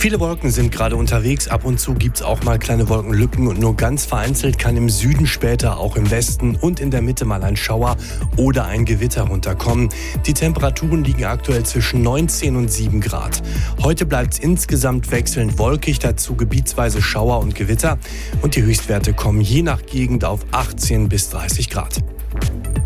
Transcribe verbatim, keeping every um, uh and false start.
Viele Wolken sind gerade unterwegs. Ab und zu gibt es auch mal kleine Wolkenlücken und nur ganz vereinzelt kann im Süden, später auch im Westen und in der Mitte mal ein Schauer oder ein Gewitter runterkommen. Die Temperaturen liegen aktuell zwischen neunzehn und sieben Grad. Heute bleibt es insgesamt wechselnd wolkig, dazu gebietsweise Schauer und Gewitter. Und die Höchstwerte kommen je nach Gegend auf achtzehn bis dreißig Grad.